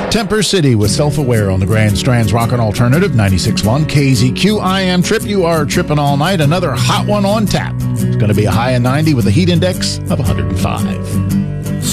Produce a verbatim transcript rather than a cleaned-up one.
Temper City with Self-Aware on the Grand Strand's Rockin' Alternative, ninety-six point one K Z Q. I am Trip. You are tripping all night. Another hot one on tap. It's going to be a high of ninety with a heat index of one hundred five.